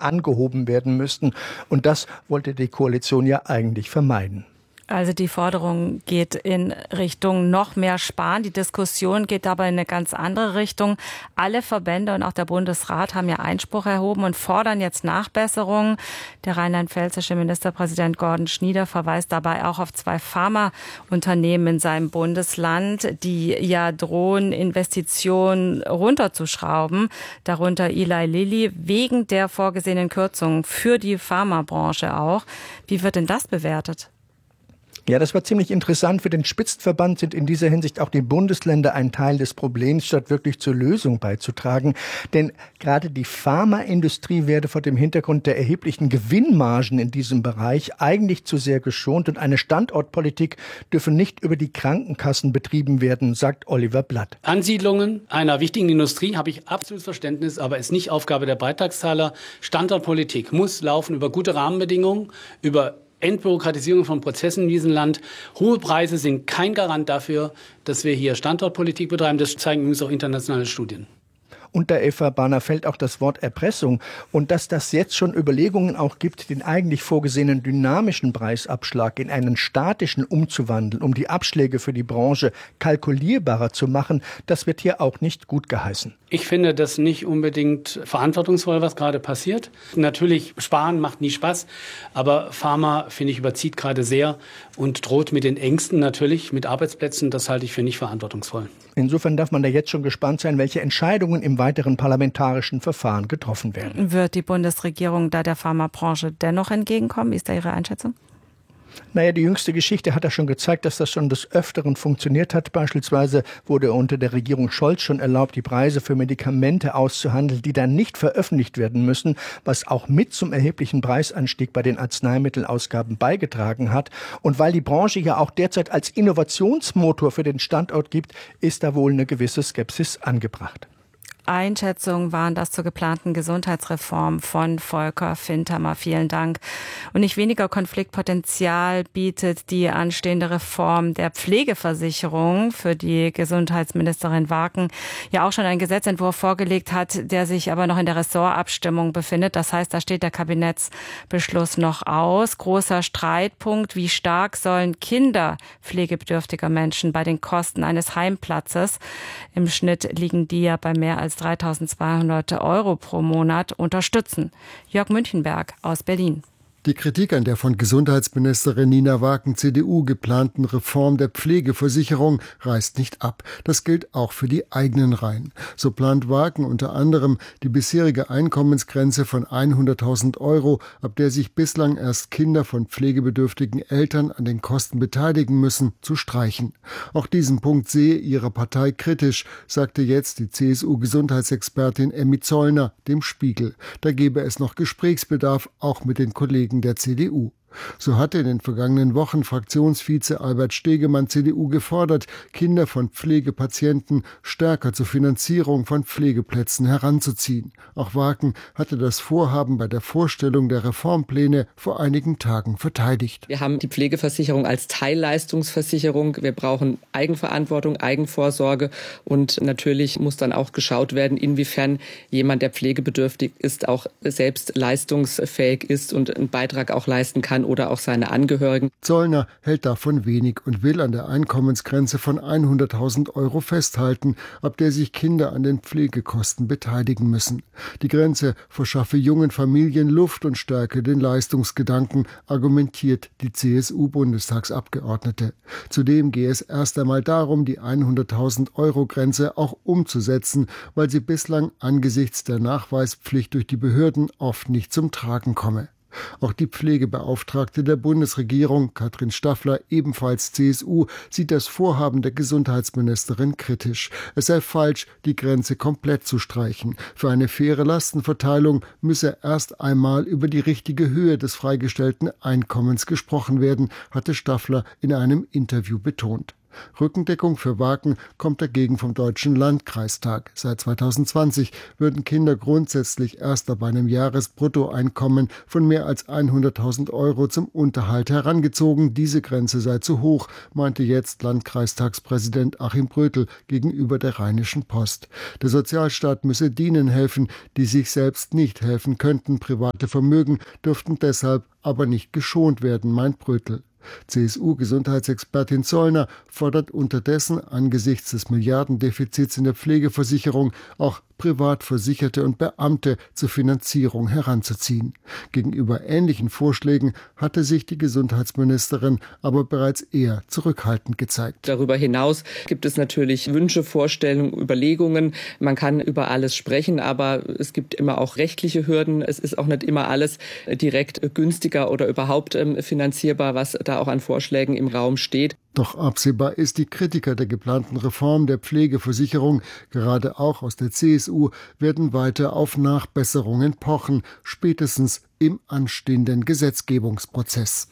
angehoben werden müssten. Und das wollte die Koalition ja eigentlich vermeiden. Also die Forderung geht in Richtung noch mehr Sparen. Die Diskussion geht aber in eine ganz andere Richtung. Alle Verbände und auch der Bundesrat haben ja Einspruch erhoben und fordern jetzt Nachbesserungen. Der rheinland-pfälzische Ministerpräsident Gordon Schnieder verweist dabei auch auf 2 Pharmaunternehmen in seinem Bundesland, die ja drohen, Investitionen runterzuschrauben. Darunter Eli Lilly wegen der vorgesehenen Kürzungen für die Pharmabranche auch. Wie wird denn das bewertet? Ja, das war ziemlich interessant. Für den Spitzenverband sind in dieser Hinsicht auch die Bundesländer ein Teil des Problems, statt wirklich zur Lösung beizutragen. Denn gerade die Pharmaindustrie werde vor dem Hintergrund der erheblichen Gewinnmargen in diesem Bereich eigentlich zu sehr geschont und eine Standortpolitik dürfe nicht über die Krankenkassen betrieben werden, sagt Oliver Blatt. Ansiedlungen einer wichtigen Industrie habe ich absolutes Verständnis, aber ist nicht Aufgabe der Beitragszahler. Standortpolitik muss laufen über gute Rahmenbedingungen, über Entbürokratisierung von Prozessen in diesem Land. Hohe Preise sind kein Garant dafür, dass wir hier Standortpolitik betreiben. Das zeigen übrigens auch internationale Studien. Unter Eva Bahner fällt auch das Wort Erpressung. Und dass das jetzt schon Überlegungen auch gibt, den eigentlich vorgesehenen dynamischen Preisabschlag in einen statischen umzuwandeln, um die Abschläge für die Branche kalkulierbarer zu machen, das wird hier auch nicht gut geheißen. Ich finde das nicht unbedingt verantwortungsvoll, was gerade passiert. Natürlich, sparen macht nie Spaß, aber Pharma, finde ich, überzieht gerade sehr und droht mit den Ängsten natürlich, mit Arbeitsplätzen. Das halte ich für nicht verantwortungsvoll. Insofern darf man da jetzt schon gespannt sein, welche Entscheidungen im weiteren parlamentarischen Verfahren getroffen werden. Wird die Bundesregierung da der Pharmabranche dennoch entgegenkommen? Wie ist da Ihre Einschätzung? Naja, die jüngste Geschichte hat ja schon gezeigt, dass das schon des Öfteren funktioniert hat. Beispielsweise wurde unter der Regierung Scholz schon erlaubt, die Preise für Medikamente auszuhandeln, die dann nicht veröffentlicht werden müssen, was auch mit zum erheblichen Preisanstieg bei den Arzneimittelausgaben beigetragen hat. Und weil die Branche ja auch derzeit als Innovationsmotor für den Standort gibt, ist da wohl eine gewisse Skepsis angebracht. Einschätzungen waren das zur geplanten Gesundheitsreform von Volker Fintermer. Vielen Dank. Und nicht weniger Konfliktpotenzial bietet die anstehende Reform der Pflegeversicherung, für die Gesundheitsministerin Waken ja auch schon einen Gesetzentwurf vorgelegt hat, der sich aber noch in der Ressortabstimmung befindet. Das heißt, da steht der Kabinettsbeschluss noch aus. Großer Streitpunkt, wie stark sollen Kinder pflegebedürftiger Menschen bei den Kosten eines Heimplatzes, im Schnitt liegen die ja bei mehr als 3.200 € pro Monat, unterstützen. Jörg Münchenberg aus Berlin. Die Kritik an der von Gesundheitsministerin Nina Waken CDU geplanten Reform der Pflegeversicherung reißt nicht ab. Das gilt auch für die eigenen Reihen. So plant Waken unter anderem, die bisherige Einkommensgrenze von 100.000 €, ab der sich bislang erst Kinder von pflegebedürftigen Eltern an den Kosten beteiligen müssen, zu streichen. Auch diesen Punkt sehe ihre Partei kritisch, sagte jetzt die CSU-Gesundheitsexpertin Emmy Zollner dem Spiegel. Da gebe es noch Gesprächsbedarf, auch mit den Kollegen der CDU. So hatte in den vergangenen Wochen Fraktionsvize Albert Stegemann CDU gefordert, Kinder von Pflegepatienten stärker zur Finanzierung von Pflegeplätzen heranzuziehen. Auch Waken hatte das Vorhaben bei der Vorstellung der Reformpläne vor einigen Tagen verteidigt. Wir haben die Pflegeversicherung als Teilleistungsversicherung. Wir brauchen Eigenverantwortung, Eigenvorsorge und natürlich muss dann auch geschaut werden, inwiefern jemand, der pflegebedürftig ist, auch selbst leistungsfähig ist und einen Beitrag auch leisten kann oder auch seine Angehörigen. Zollner hält davon wenig und will an der Einkommensgrenze von 100.000 € festhalten, ab der sich Kinder an den Pflegekosten beteiligen müssen. Die Grenze verschaffe jungen Familien Luft und stärke den Leistungsgedanken, argumentiert die CSU-Bundestagsabgeordnete. Zudem gehe es erst einmal darum, die 100.000 € Grenze auch umzusetzen, weil sie bislang angesichts der Nachweispflicht durch die Behörden oft nicht zum Tragen komme. Auch die Pflegebeauftragte der Bundesregierung, Katrin Staffler, ebenfalls CSU, sieht das Vorhaben der Gesundheitsministerin kritisch. Es sei falsch, die Grenze komplett zu streichen. Für eine faire Lastenverteilung müsse erst einmal über die richtige Höhe des freigestellten Einkommens gesprochen werden, hatte Staffler in einem Interview betont. Rückendeckung für Waken kommt dagegen vom Deutschen Landkreistag. Seit 2020 würden Kinder grundsätzlich erst ab einem Jahresbruttoeinkommen von mehr als 100.000 € zum Unterhalt herangezogen. Diese Grenze sei zu hoch, meinte jetzt Landkreistagspräsident Achim Brötel gegenüber der Rheinischen Post. Der Sozialstaat müsse denen helfen, die sich selbst nicht helfen könnten. Private Vermögen dürften deshalb aber nicht geschont werden, meint Brötel. CSU-Gesundheitsexpertin Zollner fordert unterdessen angesichts des Milliardendefizits in der Pflegeversicherung auch Privatversicherte und Beamte zur Finanzierung heranzuziehen. Gegenüber ähnlichen Vorschlägen hatte sich die Gesundheitsministerin aber bereits eher zurückhaltend gezeigt. Darüber hinaus gibt es natürlich Wünsche, Vorstellungen, Überlegungen. Man kann über alles sprechen, aber es gibt immer auch rechtliche Hürden. Es ist auch nicht immer alles direkt günstiger oder überhaupt finanzierbar, was da auch an Vorschlägen im Raum steht. Doch absehbar ist, die Kritiker der geplanten Reform der Pflegeversicherung, gerade auch aus der CSU, werden weiter auf Nachbesserungen pochen, spätestens im anstehenden Gesetzgebungsprozess.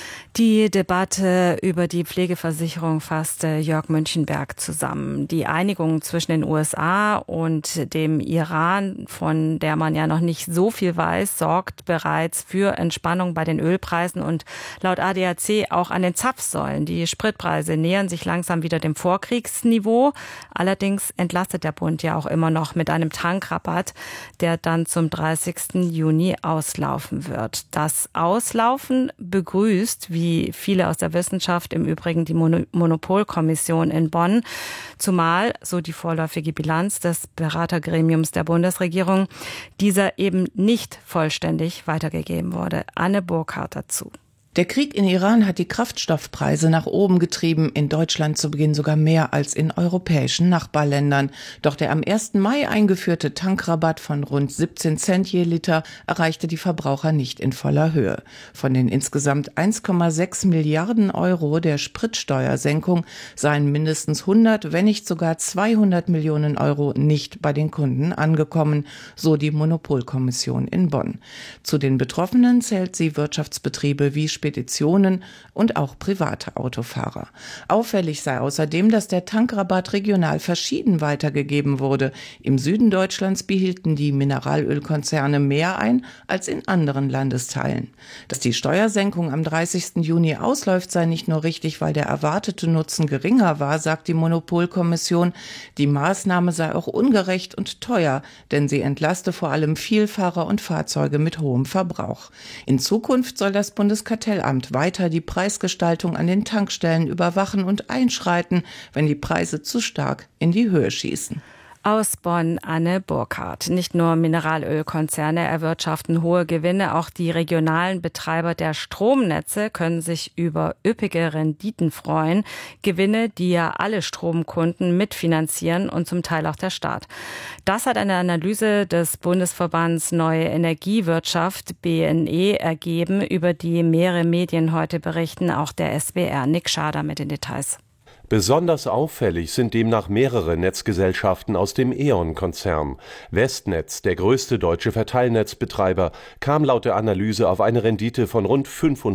Die Debatte über die Pflegeversicherung fasste Jörg Münchenberg zusammen. Die Einigung zwischen den USA und dem Iran, von der man ja noch nicht so viel weiß, sorgt bereits für Entspannung bei den Ölpreisen und laut ADAC auch an den Zapfsäulen. Die Spritpreise nähern sich langsam wieder dem Vorkriegsniveau. Allerdings entlastet der Bund ja auch immer noch mit einem Tankrabatt, der dann zum 30. Juni auslaufen wird. Das Auslaufen begrüßt, wie viele aus der Wissenschaft, im Übrigen die Monopolkommission in Bonn, zumal, so die vorläufige Bilanz des Beratergremiums der Bundesregierung, dieser eben nicht vollständig weitergegeben wurde. Anne Burkhardt dazu. Der Krieg in Iran hat die Kraftstoffpreise nach oben getrieben, in Deutschland zu Beginn sogar mehr als in europäischen Nachbarländern. Doch der am 1. Mai eingeführte Tankrabatt von rund 17 Cent je Liter erreichte die Verbraucher nicht in voller Höhe. Von den insgesamt 1,6 Milliarden € der Spritsteuersenkung seien mindestens 100, wenn nicht sogar 200 Millionen € nicht bei den Kunden angekommen, so die Monopolkommission in Bonn. Zu den Betroffenen zählt sie Wirtschaftsbetriebe wie Speditionen und auch private Autofahrer. Auffällig sei außerdem, dass der Tankrabatt regional verschieden weitergegeben wurde. Im Süden Deutschlands behielten die Mineralölkonzerne mehr ein als in anderen Landesteilen. Dass die Steuersenkung am 30. Juni ausläuft, sei nicht nur richtig, weil der erwartete Nutzen geringer war, sagt die Monopolkommission. Die Maßnahme sei auch ungerecht und teuer, denn sie entlaste vor allem Vielfahrer und Fahrzeuge mit hohem Verbrauch. In Zukunft soll das Bundeskartellamt weiter die Preisgestaltung an den Tankstellen überwachen und einschreiten, wenn die Preise zu stark in die Höhe schießen. Aus Bonn Anne Burkhardt. Nicht nur Mineralölkonzerne erwirtschaften hohe Gewinne, auch die regionalen Betreiber der Stromnetze können sich über üppige Renditen freuen. Gewinne, die ja alle Stromkunden mitfinanzieren und zum Teil auch der Staat. Das hat eine Analyse des Bundesverbands Neue Energiewirtschaft BNE ergeben, über die mehrere Medien heute berichten, auch der SWR. Nick Schader mit den Details. Besonders auffällig sind demnach mehrere Netzgesellschaften aus dem E.ON-Konzern. Westnetz, der größte deutsche Verteilnetzbetreiber, kam laut der Analyse auf eine Rendite von rund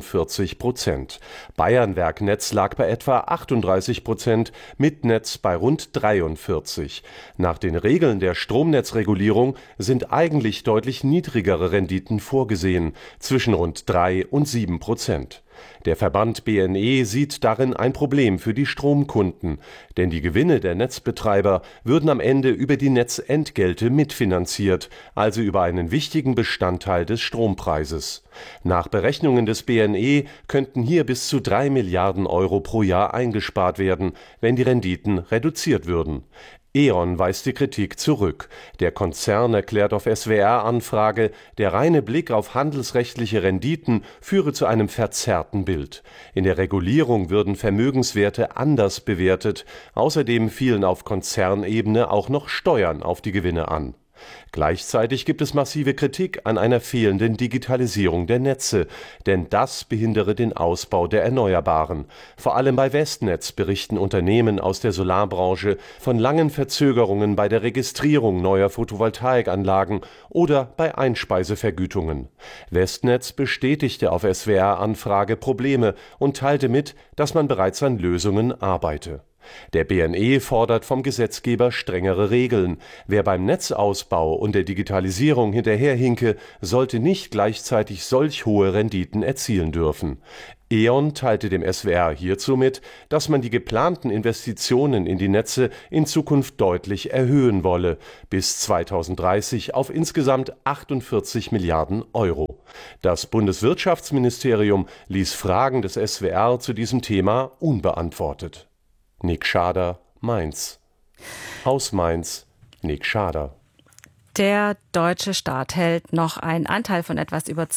45%. Bayernwerknetz lag bei etwa 38%, Mitnetz bei rund 43%. Nach den Regeln der Stromnetzregulierung sind eigentlich deutlich niedrigere Renditen vorgesehen, zwischen rund 3 und 7%. Der Verband BNE sieht darin ein Problem für die Stromkunden, denn die Gewinne der Netzbetreiber würden am Ende über die Netzentgelte mitfinanziert, also über einen wichtigen Bestandteil des Strompreises. Nach Berechnungen des BNE könnten hier bis zu 3 Milliarden € pro Jahr eingespart werden, wenn die Renditen reduziert würden. E.ON weist die Kritik zurück. Der Konzern erklärt auf SWR-Anfrage, der reine Blick auf handelsrechtliche Renditen führe zu einem verzerrten Bild. In der Regulierung würden Vermögenswerte anders bewertet. Außerdem fielen auf Konzernebene auch noch Steuern auf die Gewinne an. Gleichzeitig gibt es massive Kritik an einer fehlenden Digitalisierung der Netze, denn das behindere den Ausbau der Erneuerbaren. Vor allem bei Westnetz berichten Unternehmen aus der Solarbranche von langen Verzögerungen bei der Registrierung neuer Photovoltaikanlagen oder bei Einspeisevergütungen. Westnetz bestätigte auf SWR-Anfrage Probleme und teilte mit, dass man bereits an Lösungen arbeite. Der BNE fordert vom Gesetzgeber strengere Regeln. Wer beim Netzausbau und der Digitalisierung hinterherhinke, sollte nicht gleichzeitig solch hohe Renditen erzielen dürfen. E.ON teilte dem SWR hierzu mit, dass man die geplanten Investitionen in die Netze in Zukunft deutlich erhöhen wolle, bis 2030 auf insgesamt 48 Milliarden Euro. Das Bundeswirtschaftsministerium ließ Fragen des SWR zu diesem Thema unbeantwortet. Nick Schader, Mainz. Aus Mainz, Nick Schader. Der deutsche Staat hält noch einen Anteil von etwas über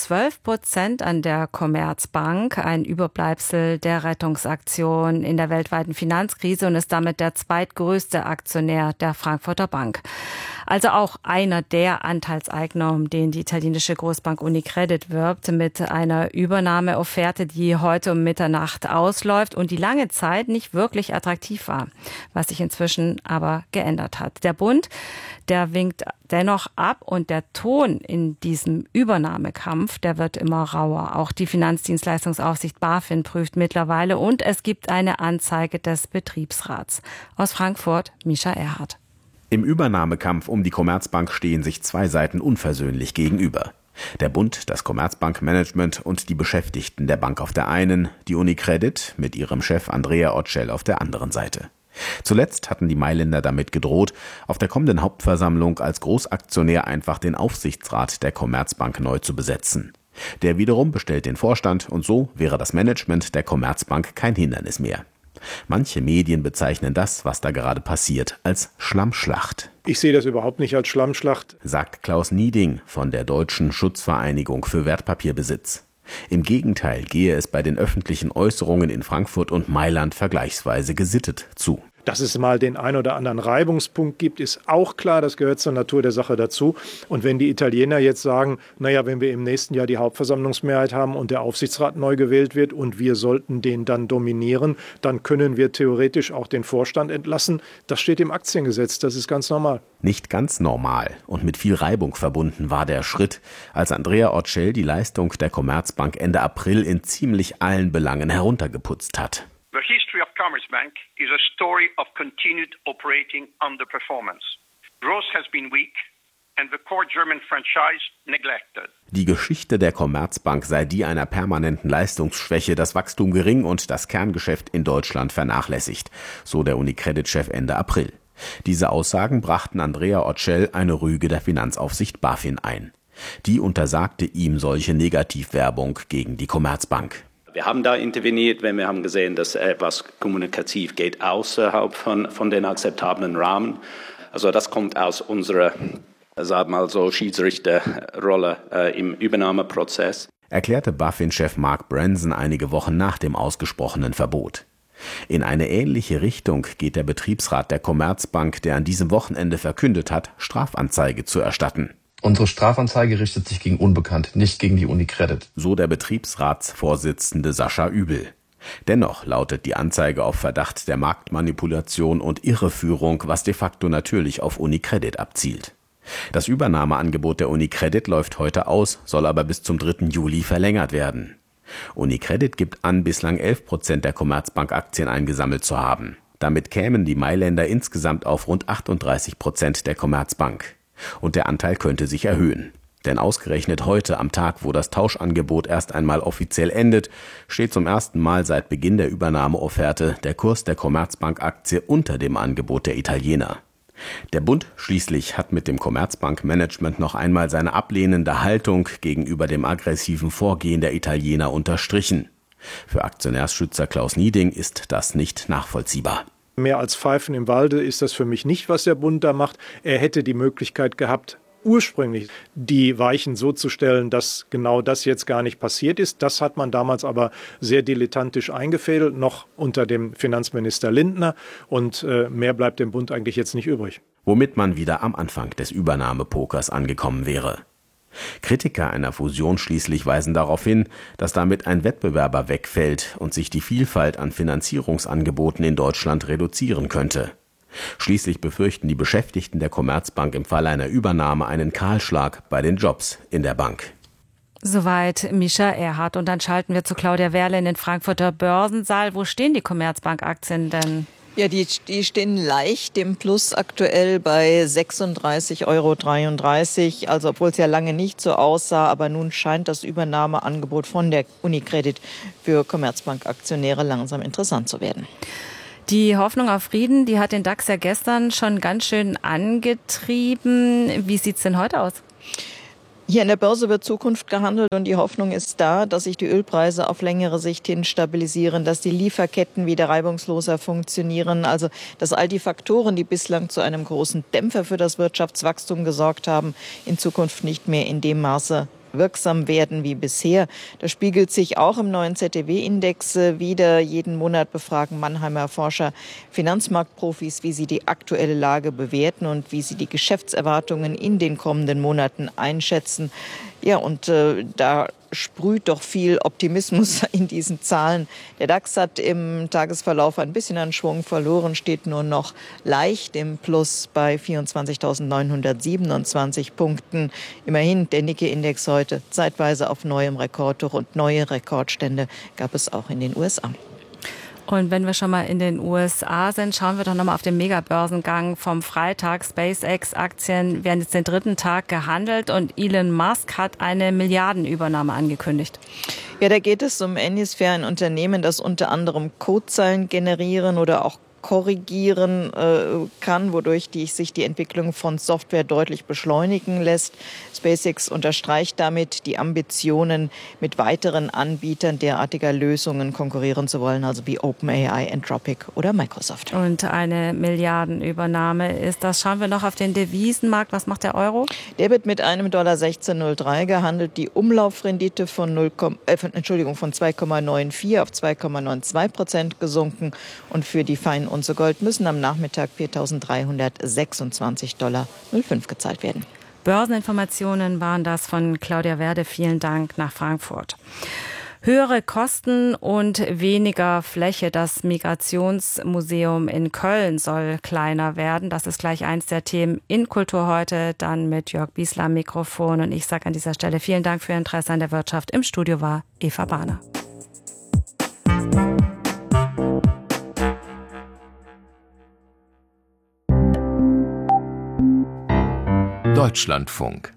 12% an der Commerzbank, ein Überbleibsel der Rettungsaktion in der weltweiten Finanzkrise, und ist damit der zweitgrößte Aktionär der Frankfurter Bank. Also auch einer der Anteilseigner, um den die italienische Großbank Unicredit wirbt, mit einer Übernahmeofferte, die heute um Mitternacht ausläuft und die lange Zeit nicht wirklich attraktiv war, was sich inzwischen aber geändert hat. Der Bund, der winkt dennoch ab, und der Ton in diesem Übernahmekampf, der wird immer rauer. Auch die Finanzdienstleistungsaufsicht BaFin prüft mittlerweile, und es gibt eine Anzeige des Betriebsrats. Aus Frankfurt, Mischa Erhardt. Im Übernahmekampf um die Commerzbank stehen sich zwei Seiten unversöhnlich gegenüber. Der Bund, das Commerzbankmanagement und die Beschäftigten der Bank auf der einen, die Unicredit mit ihrem Chef Andrea Orcel auf der anderen Seite. Zuletzt hatten die Mailänder damit gedroht, auf der kommenden Hauptversammlung als Großaktionär einfach den Aufsichtsrat der Commerzbank neu zu besetzen. Der wiederum bestellt den Vorstand, und so wäre das Management der Commerzbank kein Hindernis mehr. Manche Medien bezeichnen das, was da gerade passiert, als Schlammschlacht. Ich sehe das überhaupt nicht als Schlammschlacht, sagt Klaus Nieding von der Deutschen Schutzvereinigung für Wertpapierbesitz. Im Gegenteil gehe es bei den öffentlichen Äußerungen in Frankfurt und Mailand vergleichsweise gesittet zu. Dass es mal den ein oder anderen Reibungspunkt gibt, ist auch klar. Das gehört zur Natur der Sache dazu. Und wenn die Italiener jetzt sagen, naja, wenn wir im nächsten Jahr die Hauptversammlungsmehrheit haben und der Aufsichtsrat neu gewählt wird und wir sollten den dann dominieren, dann können wir theoretisch auch den Vorstand entlassen. Das steht im Aktiengesetz. Das ist ganz normal. Nicht ganz normal und mit viel Reibung verbunden war der Schritt, als Andrea Orcel die Leistung der Commerzbank Ende April in ziemlich allen Belangen heruntergeputzt hat. The history of Commerzbank is a story of continued operating underperformance. Growth has been weak and the core German franchise neglected. Die Geschichte der Commerzbank sei die einer permanenten Leistungsschwäche, das Wachstum gering und das Kerngeschäft in Deutschland vernachlässigt, so der Unicredit-Chef Ende April. Diese Aussagen brachten Andrea Orcel eine Rüge der Finanzaufsicht BaFin ein. Die untersagte ihm solche Negativwerbung gegen die Commerzbank. Wir haben da interveniert, wenn wir haben gesehen, dass etwas kommunikativ geht außerhalb von den akzeptablen Rahmen. Also das kommt aus unserer, sagen wir mal so, Schiedsrichterrolle im Übernahmeprozess. Erklärte BaFin-Chef Mark Branson einige Wochen nach dem ausgesprochenen Verbot. In eine ähnliche Richtung geht der Betriebsrat der Commerzbank, der an diesem Wochenende verkündet hat, Strafanzeige zu erstatten. Unsere Strafanzeige richtet sich gegen Unbekannt, nicht gegen die Unicredit. So der Betriebsratsvorsitzende Sascha Übel. Dennoch lautet die Anzeige auf Verdacht der Marktmanipulation und Irreführung, was de facto natürlich auf Unicredit abzielt. Das Übernahmeangebot der Unicredit läuft heute aus, soll aber bis zum 3. Juli verlängert werden. Unicredit gibt an, bislang 11% der Commerzbank-Aktien eingesammelt zu haben. Damit kämen die Mailänder insgesamt auf rund 38% der Commerzbank. Und der Anteil könnte sich erhöhen. Denn ausgerechnet heute, am Tag, wo das Tauschangebot erst einmal offiziell endet, steht zum ersten Mal seit Beginn der Übernahmeofferte der Kurs der Commerzbank-Aktie unter dem Angebot der Italiener. Der Bund schließlich hat mit dem Commerzbank-Management noch einmal seine ablehnende Haltung gegenüber dem aggressiven Vorgehen der Italiener unterstrichen. Für Aktionärsschützer Klaus Nieding ist das nicht nachvollziehbar. Mehr als Pfeifen im Walde ist das für mich nicht, was der Bund da macht. Er hätte die Möglichkeit gehabt, ursprünglich die Weichen so zu stellen, dass genau das jetzt gar nicht passiert ist. Das hat man damals aber sehr dilettantisch eingefädelt, noch unter dem Finanzminister Lindner. Und mehr bleibt dem Bund eigentlich jetzt nicht übrig. Womit man wieder am Anfang des Übernahmepokers angekommen wäre. Kritiker einer Fusion schließlich weisen darauf hin, dass damit ein Wettbewerber wegfällt und sich die Vielfalt an Finanzierungsangeboten in Deutschland reduzieren könnte. Schließlich befürchten die Beschäftigten der Commerzbank im Fall einer Übernahme einen Kahlschlag bei den Jobs in der Bank. Soweit Mischa Erhardt. Und dann schalten wir zu Claudia Werle in den Frankfurter Börsensaal. Wo stehen die Commerzbank-Aktien denn? Ja, die stehen leicht im Plus aktuell bei 36,33 €. Also obwohl es ja lange nicht so aussah, aber nun scheint das Übernahmeangebot von der UniCredit für Commerzbank-Aktionäre langsam interessant zu werden. Die Hoffnung auf Frieden, die hat den DAX ja gestern schon ganz schön angetrieben. Wie sieht's denn heute aus? Hier in der Börse wird Zukunft gehandelt und die Hoffnung ist da, dass sich die Ölpreise auf längere Sicht hin stabilisieren, dass die Lieferketten wieder reibungsloser funktionieren, also dass all die Faktoren, die bislang zu einem großen Dämpfer für das Wirtschaftswachstum gesorgt haben, in Zukunft nicht mehr in dem Maße wirksam werden wie bisher. Das spiegelt sich auch im neuen ZDW-Index wieder. Jeden Monat befragen Mannheimer Forscher Finanzmarktprofis, wie sie die aktuelle Lage bewerten und wie sie die Geschäftserwartungen in den kommenden Monaten einschätzen. Ja, und da sprüht doch viel Optimismus in diesen Zahlen. Der DAX hat im Tagesverlauf ein bisschen an Schwung verloren, steht nur noch leicht im Plus bei 24.927 Punkten. Immerhin der Nikkei-Index heute zeitweise auf neuem Rekordhoch und neue Rekordstände gab es auch in den USA. Und wenn wir schon mal in den USA sind, schauen wir doch nochmal auf den Megabörsengang vom Freitag. SpaceX-Aktien werden jetzt den dritten Tag gehandelt und Elon Musk hat eine Milliardenübernahme angekündigt. Ja, da geht es um Anysphere, ein Unternehmen, das unter anderem Codezeilen generieren oder auch korrigieren kann, wodurch sich die Entwicklung von Software deutlich beschleunigen lässt. SpaceX unterstreicht damit die Ambitionen, mit weiteren Anbietern derartiger Lösungen konkurrieren zu wollen, also wie OpenAI, Anthropic oder Microsoft. Und eine Milliardenübernahme ist das. Schauen wir noch auf den Devisenmarkt. Was macht der Euro? Der wird mit einem $16,03 gehandelt. Die Umlaufrendite von 2,94 auf 2,92% gesunken. Und für die feinen Unze Gold müssen am Nachmittag $4.326,05 gezahlt werden. Börseninformationen waren das von Claudia Werde. Vielen Dank nach Frankfurt. Höhere Kosten und weniger Fläche. Das Migrationsmuseum in Köln soll kleiner werden. Das ist gleich eins der Themen in Kultur heute. Dann mit Jörg Biesler am Mikrofon. Und ich sage an dieser Stelle vielen Dank für Ihr Interesse an der Wirtschaft. Im Studio war Eva Bahner. Deutschlandfunk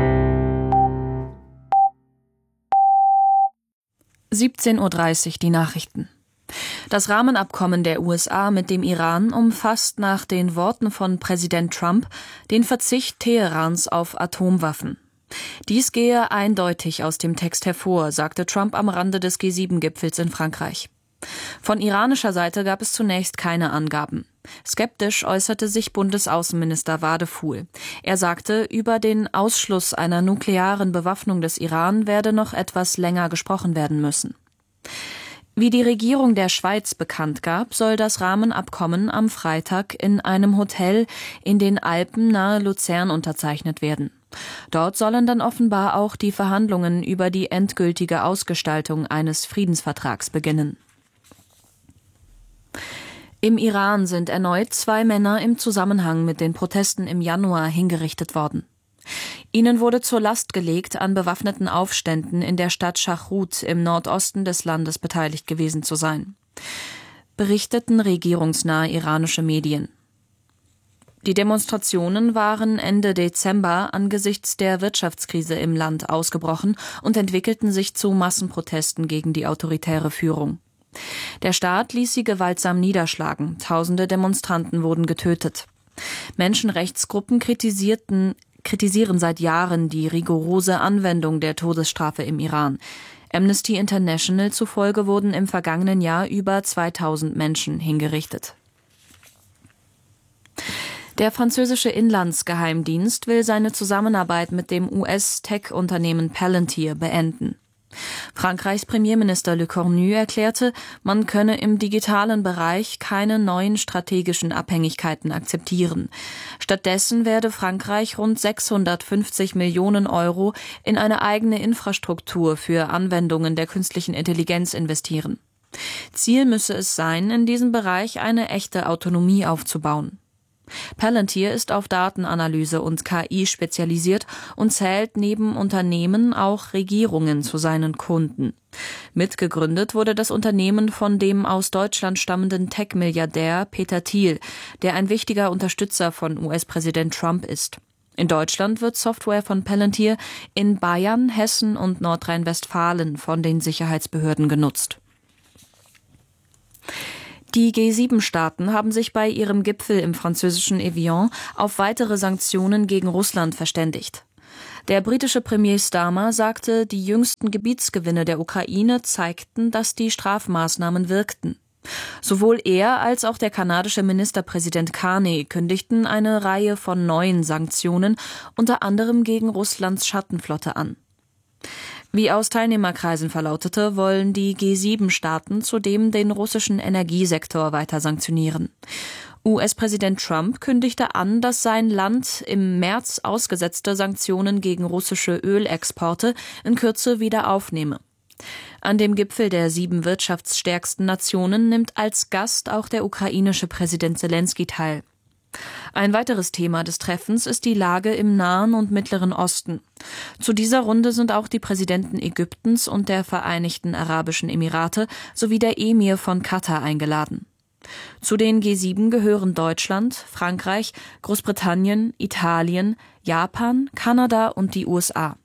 17:30 Uhr die Nachrichten. Das Rahmenabkommen der USA mit dem Iran umfasst nach den Worten von Präsident Trump den Verzicht Teherans auf Atomwaffen. Dies gehe eindeutig aus dem Text hervor, sagte Trump am Rande des G7-Gipfels in Frankreich. Von iranischer Seite gab es zunächst keine Angaben. Skeptisch äußerte sich Bundesaußenminister Wadefuhl. Er sagte, über den Ausschluss einer nuklearen Bewaffnung des Iran werde noch etwas länger gesprochen werden müssen. Wie die Regierung der Schweiz bekannt gab, soll das Rahmenabkommen am Freitag in einem Hotel in den Alpen nahe Luzern unterzeichnet werden. Dort sollen dann offenbar auch die Verhandlungen über die endgültige Ausgestaltung eines Friedensvertrags beginnen. Im Iran sind erneut 2 Männer im Zusammenhang mit den Protesten im Januar hingerichtet worden. Ihnen wurde zur Last gelegt, an bewaffneten Aufständen in der Stadt Shahroud im Nordosten des Landes beteiligt gewesen zu sein, berichteten regierungsnahe iranische Medien. Die Demonstrationen waren Ende Dezember angesichts der Wirtschaftskrise im Land ausgebrochen und entwickelten sich zu Massenprotesten gegen die autoritäre Führung. Der Staat ließ sie gewaltsam niederschlagen. Tausende Demonstranten wurden getötet. Menschenrechtsgruppen kritisieren seit Jahren die rigorose Anwendung der Todesstrafe im Iran. Amnesty International zufolge wurden im vergangenen Jahr über 2000 Menschen hingerichtet. Der französische Inlandsgeheimdienst will seine Zusammenarbeit mit dem US-Tech-Unternehmen Palantir beenden. Frankreichs Premierminister Le Cornu erklärte, man könne im digitalen Bereich keine neuen strategischen Abhängigkeiten akzeptieren. Stattdessen werde Frankreich rund 650 Millionen Euro in eine eigene Infrastruktur für Anwendungen der künstlichen Intelligenz investieren. Ziel müsse es sein, in diesem Bereich eine echte Autonomie aufzubauen. Palantir ist auf Datenanalyse und KI spezialisiert und zählt neben Unternehmen auch Regierungen zu seinen Kunden. Mitgegründet wurde das Unternehmen von dem aus Deutschland stammenden Tech-Milliardär Peter Thiel, der ein wichtiger Unterstützer von US-Präsident Trump ist. In Deutschland wird Software von Palantir in Bayern, Hessen und Nordrhein-Westfalen von den Sicherheitsbehörden genutzt. Die G7-Staaten haben sich bei ihrem Gipfel im französischen Evian auf weitere Sanktionen gegen Russland verständigt. Der britische Premier Starmer sagte, die jüngsten Gebietsgewinne der Ukraine zeigten, dass die Strafmaßnahmen wirkten. Sowohl er als auch der kanadische Ministerpräsident Carney kündigten eine Reihe von neuen Sanktionen, unter anderem gegen Russlands Schattenflotte, an. Wie aus Teilnehmerkreisen verlautete, wollen die G7-Staaten zudem den russischen Energiesektor weiter sanktionieren. US-Präsident Trump kündigte an, dass sein Land im März ausgesetzte Sanktionen gegen russische Ölexporte in Kürze wieder aufnehme. An dem Gipfel der 7 wirtschaftsstärksten Nationen nimmt als Gast auch der ukrainische Präsident Selenskyj teil. Ein weiteres Thema des Treffens ist die Lage im Nahen und Mittleren Osten. Zu dieser Runde sind auch die Präsidenten Ägyptens und der Vereinigten Arabischen Emirate sowie der Emir von Katar eingeladen. Zu den G7 gehören Deutschland, Frankreich, Großbritannien, Italien, Japan, Kanada und die USA.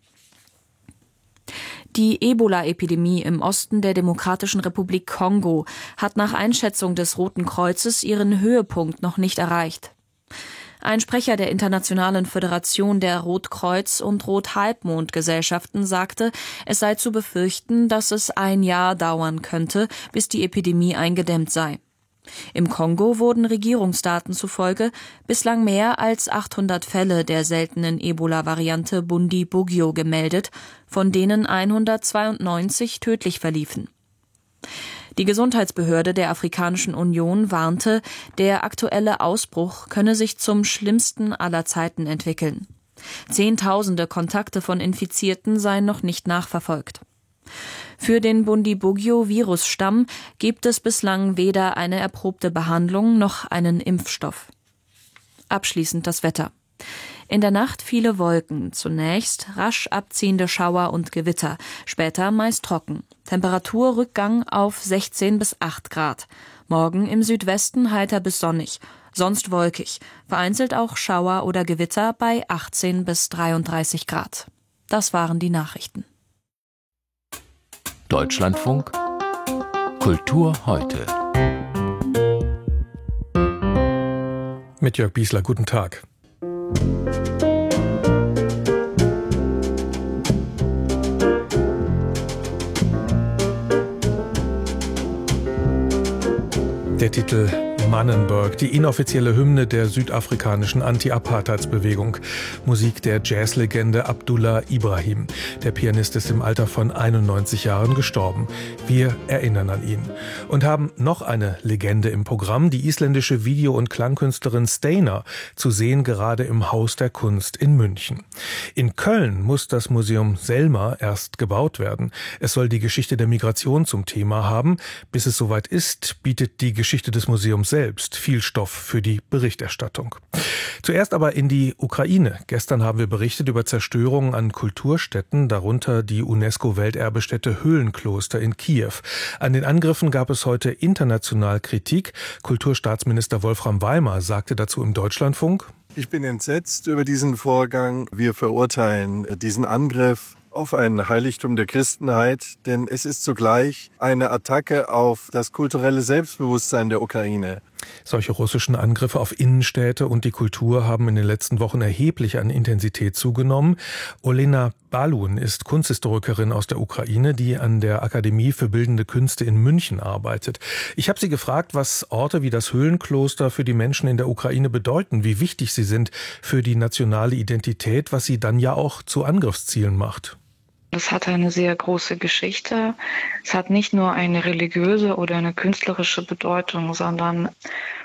Die Ebola-Epidemie im Osten der Demokratischen Republik Kongo hat nach Einschätzung des Roten Kreuzes ihren Höhepunkt noch nicht erreicht. Ein Sprecher der Internationalen Föderation der Rotkreuz- und Rothalbmond-Gesellschaften sagte, es sei zu befürchten, dass es ein Jahr dauern könnte, bis die Epidemie eingedämmt sei. Im Kongo wurden Regierungsdaten zufolge bislang mehr als 800 Fälle der seltenen Ebola-Variante Bundibugyo gemeldet, von denen 192 tödlich verliefen. Die Gesundheitsbehörde der Afrikanischen Union warnte, der aktuelle Ausbruch könne sich zum schlimmsten aller Zeiten entwickeln. Zehntausende Kontakte von Infizierten seien noch nicht nachverfolgt. Für den Bundibugyo-Virusstamm gibt es bislang weder eine erprobte Behandlung noch einen Impfstoff. Abschließend das Wetter. In der Nacht viele Wolken, zunächst rasch abziehende Schauer und Gewitter, später meist trocken. Temperaturrückgang auf 16 bis 8 Grad. Morgen im Südwesten heiter bis sonnig, sonst wolkig, vereinzelt auch Schauer oder Gewitter bei 18 bis 33 Grad. Das waren die Nachrichten. Deutschlandfunk Kultur heute. Mit Jörg Biesler, guten Tag. Der Titel Mannenberg, die inoffizielle Hymne der südafrikanischen Anti-Apartheidsbewegung. Musik der Jazzlegende Abdullah Ibrahim. Der Pianist ist im Alter von 91 Jahren gestorben. Wir erinnern an ihn. Und haben noch eine Legende im Programm, die isländische Video- und Klangkünstlerin Steinar, zu sehen gerade im Haus der Kunst in München. In Köln muss das Museum Selma erst gebaut werden. Es soll die Geschichte der Migration zum Thema haben. Bis es soweit ist, bietet die Geschichte des Museums selbst viel Stoff für die Berichterstattung. Zuerst aber in die Ukraine. Gestern haben wir berichtet über Zerstörungen an Kulturstätten, darunter die UNESCO-Welterbestätte Höhlenkloster in Kiew. An den Angriffen gab es heute international Kritik. Kulturstaatsminister Wolfram Weimar sagte dazu im Deutschlandfunk: Ich bin entsetzt über diesen Vorgang. Wir verurteilen diesen Angriff auf ein Heiligtum der Christenheit, denn es ist zugleich eine Attacke auf das kulturelle Selbstbewusstsein der Ukraine. Solche russischen Angriffe auf Innenstädte und die Kultur haben in den letzten Wochen erheblich an Intensität zugenommen. Olena Balun ist Kunsthistorikerin aus der Ukraine, die an der Akademie für Bildende Künste in München arbeitet. Ich habe sie gefragt, was Orte wie das Höhlenkloster für die Menschen in der Ukraine bedeuten, wie wichtig sie sind für die nationale Identität, was sie dann ja auch zu Angriffszielen macht. Das hat eine sehr große Geschichte. Es hat nicht nur eine religiöse oder eine künstlerische Bedeutung, sondern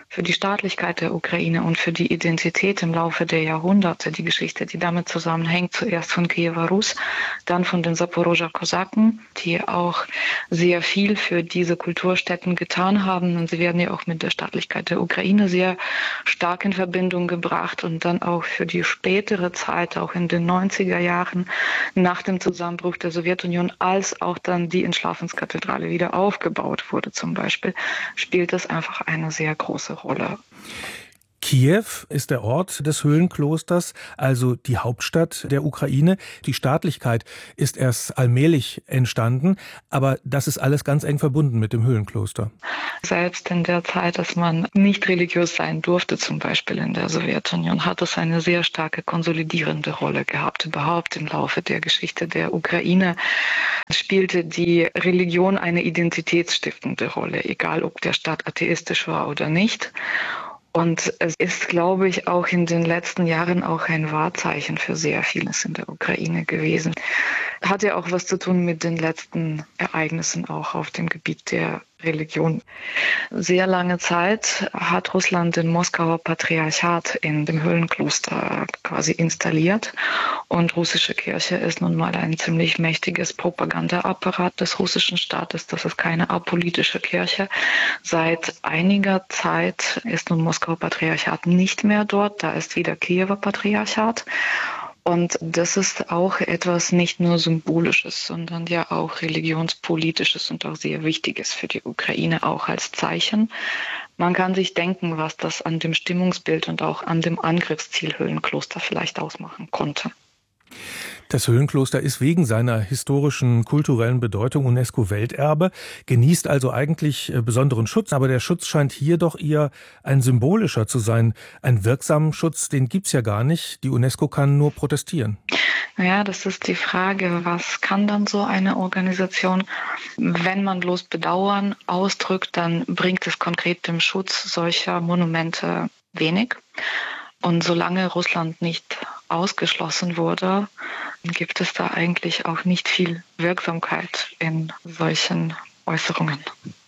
für die Staatlichkeit der Ukraine und für die Identität im Laufe der Jahrhunderte, die Geschichte, die damit zusammenhängt, zuerst von Kiewer Rus, dann von den Saporoger Kosaken, die auch sehr viel für diese Kulturstätten getan haben. Und sie werden ja auch mit der Staatlichkeit der Ukraine sehr stark in Verbindung gebracht und dann auch für die spätere Zeit, auch in den 90er Jahren nach dem Zusammenbruch der Sowjetunion, als auch dann die Entschlafenskathedrale wieder aufgebaut wurde zum Beispiel, spielt das einfach eine sehr große Rolle. Kiew ist der Ort des Höhlenklosters, also die Hauptstadt der Ukraine. Die Staatlichkeit ist erst allmählich entstanden, aber das ist alles ganz eng verbunden mit dem Höhlenkloster. Selbst in der Zeit, dass man nicht religiös sein durfte, zum Beispiel in der Sowjetunion, hat es eine sehr starke konsolidierende Rolle gehabt. Überhaupt im Laufe der Geschichte der Ukraine spielte die Religion eine identitätsstiftende Rolle, egal ob der Staat atheistisch war oder nicht. Und es ist, glaube ich, auch in den letzten Jahren auch ein Wahrzeichen für sehr vieles in der Ukraine gewesen. Hat ja auch was zu tun mit den letzten Ereignissen auch auf dem Gebiet der Religion. Sehr lange Zeit hat Russland den Moskauer Patriarchat in dem Höhlenkloster quasi installiert. Und russische Kirche ist nun mal ein ziemlich mächtiges Propagandaapparat des russischen Staates. Das ist keine apolitische Kirche. Seit einiger Zeit ist nun Moskauer Patriarchat nicht mehr dort. Da ist wieder Kiewer Patriarchat. Und das ist auch etwas nicht nur Symbolisches, sondern ja auch religionspolitisches und auch sehr Wichtiges für die Ukraine, auch als Zeichen. Man kann sich denken, was das an dem Stimmungsbild und auch an dem Angriffsziel Höhlenkloster vielleicht ausmachen konnte. Das Höhlenkloster ist wegen seiner historischen, kulturellen Bedeutung UNESCO-Welterbe, genießt also eigentlich besonderen Schutz, aber der Schutz scheint hier doch eher ein symbolischer zu sein. Einen wirksamen Schutz, den gibt's ja gar nicht. Die UNESCO kann nur protestieren. Naja, das ist die Frage, was kann dann so eine Organisation? Wenn man bloß Bedauern ausdrückt, dann bringt es konkret dem Schutz solcher Monumente wenig. Und solange Russland nicht ausgeschlossen wurde, gibt es da eigentlich auch nicht viel Wirksamkeit in solchen Äußerungen.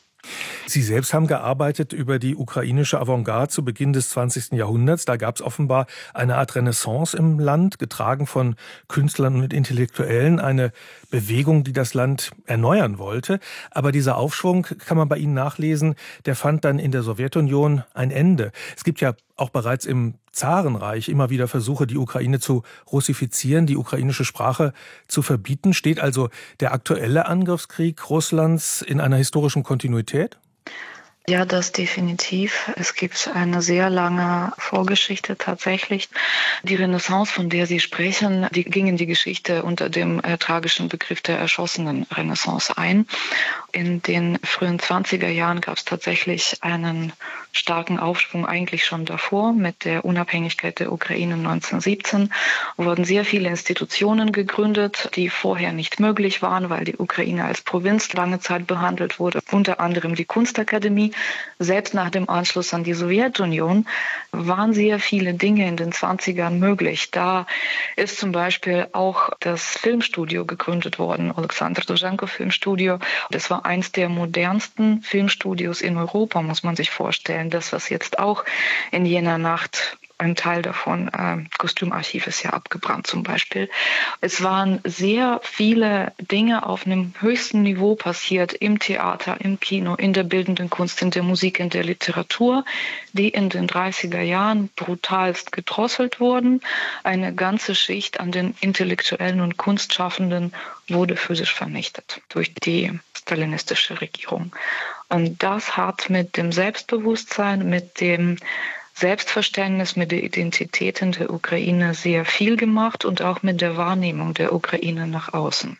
Sie selbst haben gearbeitet über die ukrainische Avantgarde zu Beginn des 20. Jahrhunderts. Da gab es offenbar eine Art Renaissance im Land, getragen von Künstlern und Intellektuellen, eine Bewegung, die das Land erneuern wollte. Aber dieser Aufschwung, kann man bei Ihnen nachlesen, der fand dann in der Sowjetunion ein Ende. Es gibt ja auch bereits im Zarenreich immer wieder Versuche, die Ukraine zu russifizieren, die ukrainische Sprache zu verbieten. Steht also der aktuelle Angriffskrieg Russlands in einer historischen Kontinuität? Ja, das definitiv. Es gibt eine sehr lange Vorgeschichte tatsächlich. Die Renaissance, von der Sie sprechen, die ging in die Geschichte unter dem tragischen Begriff der erschossenen Renaissance ein. In den frühen 20er Jahren gab es tatsächlich einen starken Aufschwung, eigentlich schon davor. Mit der Unabhängigkeit der Ukraine 1917 wurden sehr viele Institutionen gegründet, die vorher nicht möglich waren, weil die Ukraine als Provinz lange Zeit behandelt wurde. Unter anderem die Kunstakademie. Selbst nach dem Anschluss an die Sowjetunion waren sehr viele Dinge in den 20ern möglich. Da ist zum Beispiel auch das Filmstudio gegründet worden, Alexander Dovzhenko Filmstudio. Das war eins der modernsten Filmstudios in Europa, muss man sich vorstellen. Das, was jetzt auch in jener Nacht, ein Teil davon, Kostümarchiv ist ja abgebrannt zum Beispiel. Es waren sehr viele Dinge auf einem höchsten Niveau passiert, im Theater, im Kino, in der bildenden Kunst, in der Musik, in der Literatur, die in den 30er Jahren brutalst gedrosselt wurden. Eine ganze Schicht an den Intellektuellen und Kunstschaffenden wurde physisch vernichtet durch die stalinistische Regierung. Und das hat mit dem Selbstbewusstsein, mit dem Selbstverständnis, mit der Identität in der Ukraine sehr viel gemacht und auch mit der Wahrnehmung der Ukraine nach außen.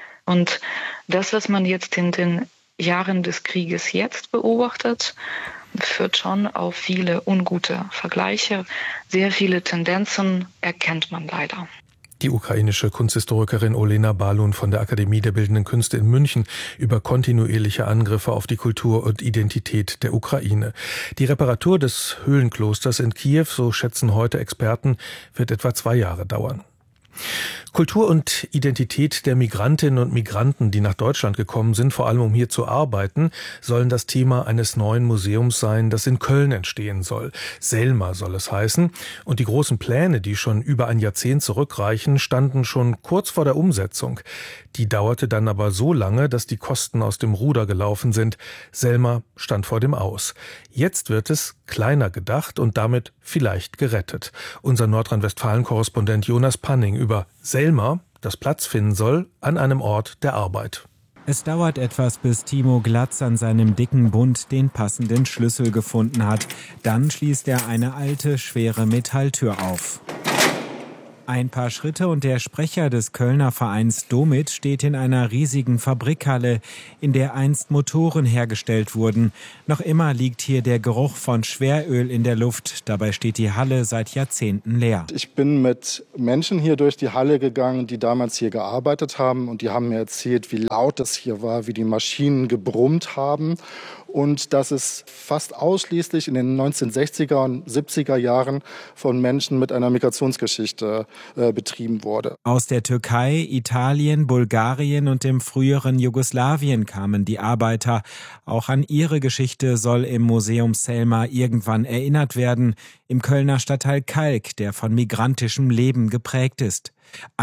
Und das, was man jetzt in den Jahren des Krieges jetzt beobachtet, führt schon auf viele ungute Vergleiche. Sehr viele Tendenzen erkennt man leider. Die ukrainische Kunsthistorikerin Olena Balun von der Akademie der Bildenden Künste in München über kontinuierliche Angriffe auf die Kultur und Identität der Ukraine. Die Reparatur des Höhlenklosters in Kiew, so schätzen heute Experten, wird etwa 2 Jahre dauern. Kultur und Identität der Migrantinnen und Migranten, die nach Deutschland gekommen sind, vor allem um hier zu arbeiten, sollen das Thema eines neuen Museums sein, das in Köln entstehen soll. Selma soll es heißen. Und die großen Pläne, die schon über ein Jahrzehnt zurückreichen, standen schon kurz vor der Umsetzung. Die dauerte dann aber so lange, dass die Kosten aus dem Ruder gelaufen sind. Selma stand vor dem Aus. Jetzt wird es kleiner gedacht und damit vielleicht gerettet. Unser Nordrhein-Westfalen-Korrespondent Jonas Panning über Selma, das Platz finden soll an einem Ort der Arbeit. Es dauert etwas, bis Timo Glatz an seinem dicken Bund den passenden Schlüssel gefunden hat. Dann schließt er eine alte, schwere Metalltür auf. Ein paar Schritte und der Sprecher des Kölner Vereins Domit steht in einer riesigen Fabrikhalle, in der einst Motoren hergestellt wurden. Noch immer liegt hier der Geruch von Schweröl in der Luft. Dabei steht die Halle seit Jahrzehnten leer. Ich bin mit Menschen hier durch die Halle gegangen, die damals hier gearbeitet haben. Und die haben mir erzählt, wie laut es hier war, wie die Maschinen gebrummt haben. Und dass es fast ausschließlich in den 1960er und 70er Jahren von Menschen mit einer Migrationsgeschichte betrieben wurde. Aus der Türkei, Italien, Bulgarien und dem früheren Jugoslawien kamen die Arbeiter. Auch an ihre Geschichte soll im Museum Selma irgendwann erinnert werden, im Kölner Stadtteil Kalk, der von migrantischem Leben geprägt ist.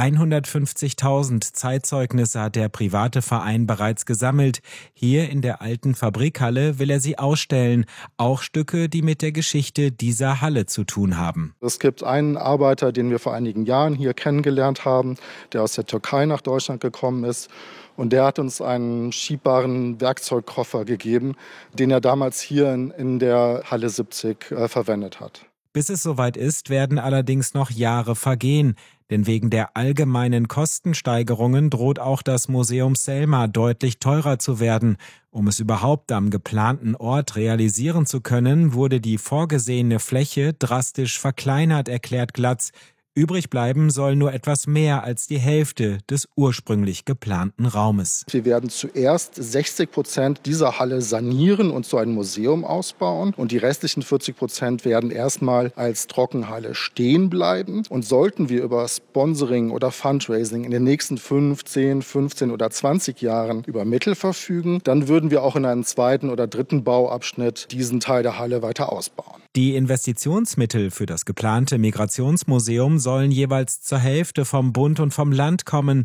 150.000 Zeitzeugnisse hat der private Verein bereits gesammelt. Hier in der alten Fabrikhalle will er sie ausstellen. Auch Stücke, die mit der Geschichte dieser Halle zu tun haben. Es gibt einen Arbeiter, den wir vor einigen Jahren hier kennengelernt haben, der aus der Türkei nach Deutschland gekommen ist. Und der hat uns einen schiebbaren Werkzeugkoffer gegeben, den er damals hier in der Halle 70 verwendet hat. Bis es soweit ist, werden allerdings noch Jahre vergehen. Denn wegen der allgemeinen Kostensteigerungen droht auch das Museum Selma deutlich teurer zu werden. Um es überhaupt am geplanten Ort realisieren zu können, wurde die vorgesehene Fläche drastisch verkleinert, erklärt Glatz. Übrig bleiben soll nur etwas mehr als die Hälfte des ursprünglich geplanten Raumes. Wir werden zuerst 60% dieser Halle sanieren und zu einem Museum ausbauen. Und die restlichen 40% werden erstmal als Trockenhalle stehen bleiben. Und sollten wir über Sponsoring oder Fundraising in den nächsten 15 oder 20 Jahren über Mittel verfügen, dann würden wir auch in einem zweiten oder dritten Bauabschnitt diesen Teil der Halle weiter ausbauen. Die Investitionsmittel für das geplante Migrationsmuseum sollen jeweils zur Hälfte vom Bund und vom Land kommen.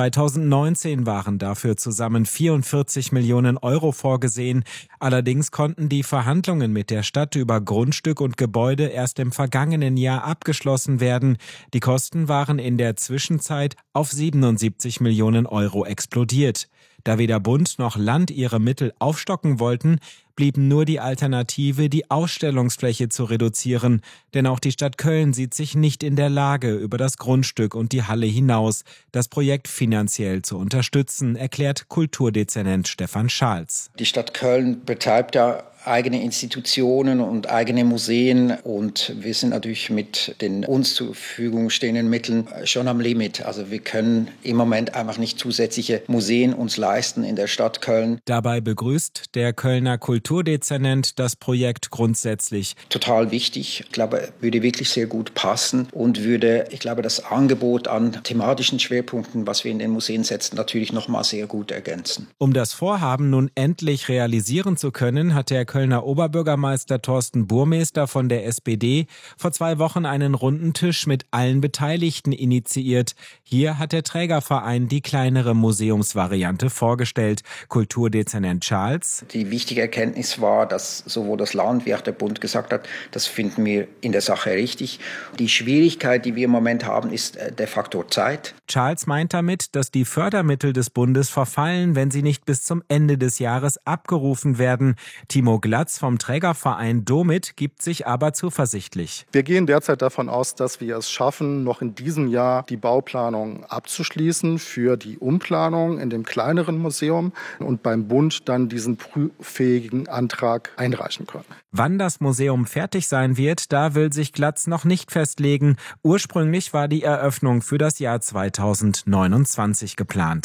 2019 waren dafür zusammen 44 Millionen Euro vorgesehen. Allerdings konnten die Verhandlungen mit der Stadt über Grundstück und Gebäude erst im vergangenen Jahr abgeschlossen werden. Die Kosten waren in der Zwischenzeit auf 77 Millionen Euro explodiert. Da weder Bund noch Land ihre Mittel aufstocken wollten, blieb nur die Alternative, die Ausstellungsfläche zu reduzieren. Denn auch die Stadt Köln sieht sich nicht in der Lage, über das Grundstück und die Halle hinaus das Projekt finanziell zu unterstützen, erklärt Kulturdezernent Stefan Schals. Die Stadt Köln betreibt ja eigene Institutionen und eigene Museen und wir sind natürlich mit den uns zur Verfügung stehenden Mitteln schon am Limit. Also wir können im Moment einfach nicht zusätzliche Museen uns leisten in der Stadt Köln. Dabei begrüßt der Kölner Kulturdezernent das Projekt grundsätzlich. Total wichtig. Ich glaube, würde wirklich sehr gut passen und würde, ich glaube, das Angebot an thematischen Schwerpunkten, was wir in den Museen setzen, natürlich nochmal sehr gut ergänzen. Um das Vorhaben nun endlich realisieren zu können, hat der Kölner Oberbürgermeister Thorsten Burmester von der SPD vor 2 Wochen einen runden Tisch mit allen Beteiligten initiiert. Hier hat der Trägerverein die kleinere Museumsvariante vorgestellt. Kulturdezernent Charles. Die wichtige Erkenntnis war, dass sowohl das Land wie auch der Bund gesagt hat, das finden wir in der Sache richtig. Die Schwierigkeit, die wir im Moment haben, ist der Faktor Zeit. Charles meint damit, dass die Fördermittel des Bundes verfallen, wenn sie nicht bis zum Ende des Jahres abgerufen werden. Timo Glatz vom Trägerverein Domit gibt sich aber zuversichtlich. Wir gehen derzeit davon aus, dass wir es schaffen, noch in diesem Jahr die Bauplanung abzuschließen für die Umplanung in dem kleineren Museum und beim Bund dann diesen prüffähigen Antrag einreichen können. Wann das Museum fertig sein wird, da will sich Glatz noch nicht festlegen. Ursprünglich war die Eröffnung für das Jahr 2029 geplant.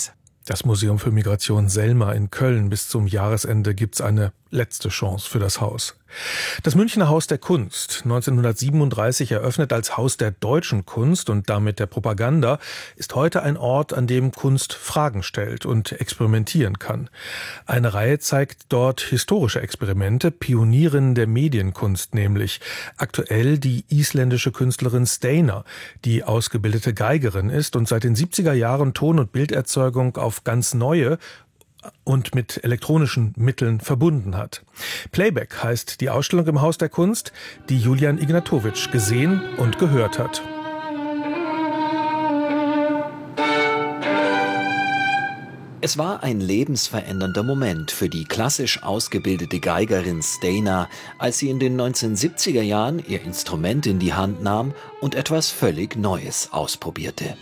Das Museum für Migration Selma in Köln. Bis zum Jahresende gibt's eine letzte Chance für das Haus. Das Münchner Haus der Kunst, 1937 eröffnet als Haus der deutschen Kunst und damit der Propaganda, ist heute ein Ort, an dem Kunst Fragen stellt und experimentieren kann. Eine Reihe zeigt dort historische Experimente, Pionierinnen der Medienkunst nämlich. Aktuell die isländische Künstlerin Steinar, die ausgebildete Geigerin ist und seit den 70er Jahren Ton- und Bilderzeugung auf ganz neue und mit elektronischen Mitteln verbunden hat. Playback heißt die Ausstellung im Haus der Kunst, die Julian Ignatowitsch gesehen und gehört hat. Es war ein lebensverändernder Moment für die klassisch ausgebildete Geigerin Steinar, als sie in den 1970er Jahren ihr Instrument in die Hand nahm und etwas völlig Neues ausprobierte.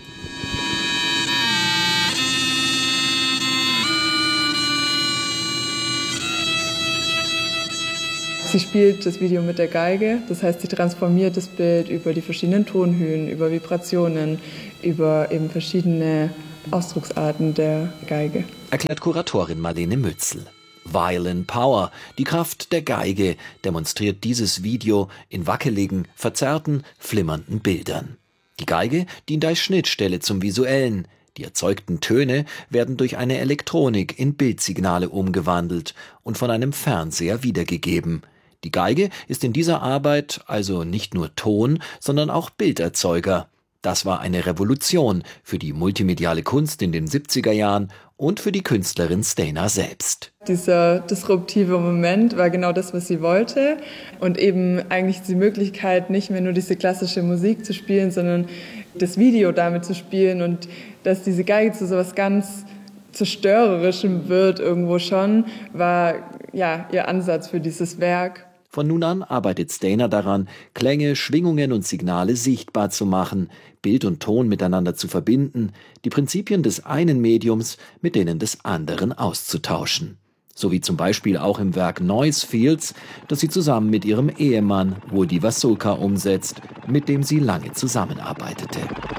Sie spielt das Video mit der Geige, das heißt, sie transformiert das Bild über die verschiedenen Tonhöhen, über Vibrationen, über eben verschiedene Ausdrucksarten der Geige. Erklärt Kuratorin Marlene Mützel. Violin Power, die Kraft der Geige, demonstriert dieses Video in wackeligen, verzerrten, flimmernden Bildern. Die Geige dient als Schnittstelle zum Visuellen. Die erzeugten Töne werden durch eine Elektronik in Bildsignale umgewandelt und von einem Fernseher wiedergegeben. Die Geige ist in dieser Arbeit also nicht nur Ton, sondern auch Bilderzeuger. Das war eine Revolution für die multimediale Kunst in den 70er Jahren und für die Künstlerin Steinar selbst. Dieser disruptive Moment war genau das, was sie wollte. Und eben eigentlich die Möglichkeit, nicht mehr nur diese klassische Musik zu spielen, sondern das Video damit zu spielen und dass diese Geige zu so was ganz Zerstörerischem wird irgendwo schon, war ja ihr Ansatz für dieses Werk. Von nun an arbeitet Steinar daran, Klänge, Schwingungen und Signale sichtbar zu machen, Bild und Ton miteinander zu verbinden, die Prinzipien des einen Mediums mit denen des anderen auszutauschen. So wie zum Beispiel auch im Werk Noise Fields, das sie zusammen mit ihrem Ehemann Woody Wasulka umsetzt, mit dem sie lange zusammenarbeitete.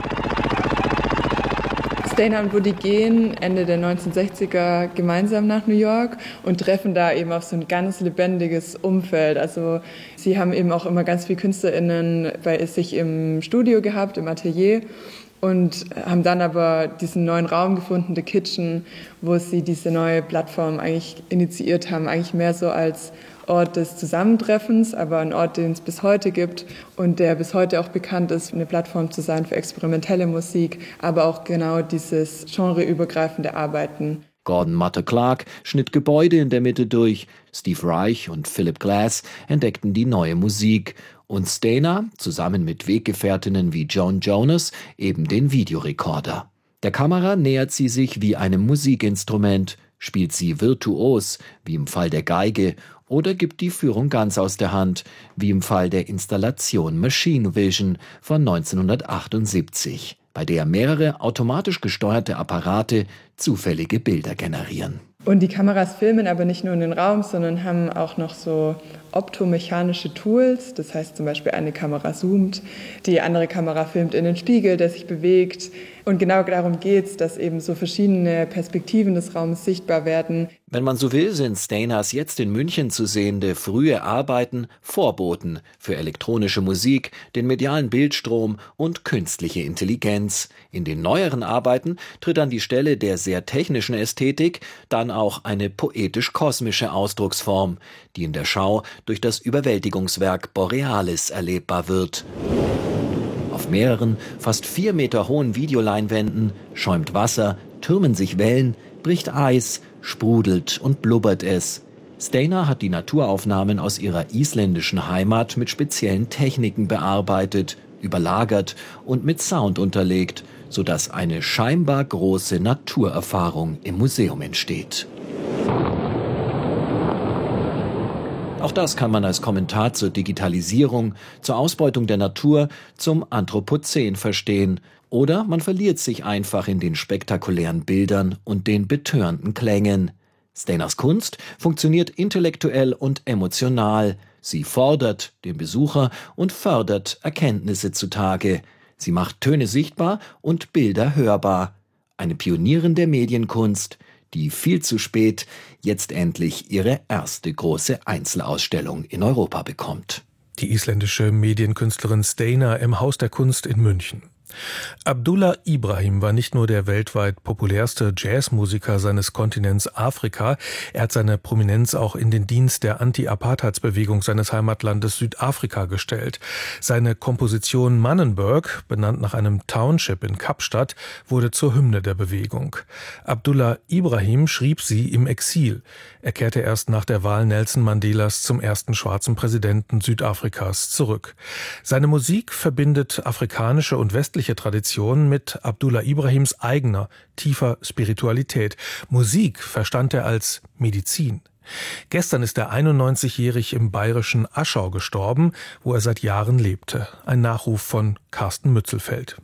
Steinar und Woody gehen Ende der 1960er gemeinsam nach New York und treffen da eben auf so ein ganz lebendiges Umfeld. Also sie haben eben auch immer ganz viele KünstlerInnen bei sich im Studio gehabt, im Atelier und haben dann aber diesen neuen Raum gefunden, The Kitchen, wo sie diese neue Plattform eigentlich initiiert haben, eigentlich mehr so als Ort des Zusammentreffens, aber ein Ort, den es bis heute gibt und der bis heute auch bekannt ist, eine Plattform zu sein für experimentelle Musik, aber auch genau dieses genreübergreifende Arbeiten. Gordon Matter Clark schnitt Gebäude in der Mitte durch, Steve Reich und Philip Glass entdeckten die neue Musik und Steinar, zusammen mit Weggefährtinnen wie Joan Jonas, eben den Videorekorder. Der Kamera nähert sie sich wie einem Musikinstrument, spielt sie virtuos, wie im Fall der Geige, oder gibt die Führung ganz aus der Hand, wie im Fall der Installation Machine Vision von 1978, bei der mehrere automatisch gesteuerte Apparate zufällige Bilder generieren. Und die Kameras filmen aber nicht nur in den Raum, sondern haben auch noch so optomechanische Tools. Das heißt zum Beispiel, eine Kamera zoomt, die andere Kamera filmt in den Spiegel, der sich bewegt. Und genau darum geht es, dass eben so verschiedene Perspektiven des Raumes sichtbar werden. Wenn man so will, sind Steinars jetzt in München zu sehende frühe Arbeiten Vorboten für elektronische Musik, den medialen Bildstrom und künstliche Intelligenz. In den neueren Arbeiten tritt an die Stelle der sehr technischen Ästhetik dann auch eine poetisch-kosmische Ausdrucksform, die in der Schau durch das Überwältigungswerk Borealis erlebbar wird. Auf mehreren, fast 4 Meter hohen Videoleinwänden schäumt Wasser, türmen sich Wellen, bricht Eis, sprudelt und blubbert es. Steinar hat die Naturaufnahmen aus ihrer isländischen Heimat mit speziellen Techniken bearbeitet, überlagert und mit Sound unterlegt, sodass eine scheinbar große Naturerfahrung im Museum entsteht. Auch das kann man als Kommentar zur Digitalisierung, zur Ausbeutung der Natur, zum Anthropozän verstehen. Oder man verliert sich einfach in den spektakulären Bildern und den betörenden Klängen. Steinars Kunst funktioniert intellektuell und emotional. Sie fordert den Besucher und fördert Erkenntnisse zutage. Sie macht Töne sichtbar und Bilder hörbar. eine Pionierin der Medienkunst, die viel zu spät jetzt endlich ihre erste große Einzelausstellung in Europa bekommt. Die isländische Medienkünstlerin Steinar im Haus der Kunst in München. Abdullah Ibrahim war nicht nur der weltweit populärste Jazzmusiker seines Kontinents Afrika, er hat seine Prominenz auch in den Dienst der Anti-Apartheidsbewegung seines Heimatlandes Südafrika gestellt. Seine Komposition Mannenberg, benannt nach einem Township in Kapstadt, wurde zur Hymne der Bewegung. Abdullah Ibrahim schrieb sie im Exil. Er kehrte erst nach der Wahl Nelson Mandelas zum ersten schwarzen Präsidenten Südafrikas zurück. Seine Musik verbindet afrikanische und westliche Tradition mit Abdullah Ibrahims eigener, tiefer Spiritualität. Musik verstand er als Medizin. Gestern ist er 91-jährig im bayerischen Aschau gestorben, wo er seit Jahren lebte. Ein Nachruf von Carsten Mützelfeld.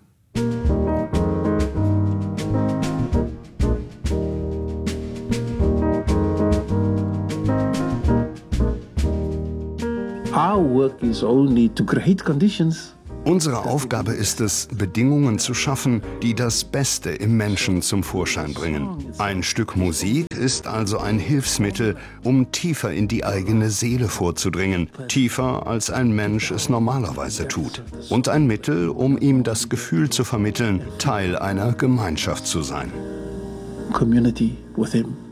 Our work is only to create conditions. Unsere Aufgabe ist es, Bedingungen zu schaffen, die das Beste im Menschen zum Vorschein bringen. Ein Stück Musik ist also ein Hilfsmittel, um tiefer in die eigene Seele vorzudringen, tiefer als ein Mensch es normalerweise tut. Und ein Mittel, um ihm das Gefühl zu vermitteln, Teil einer Gemeinschaft zu sein. Community with him.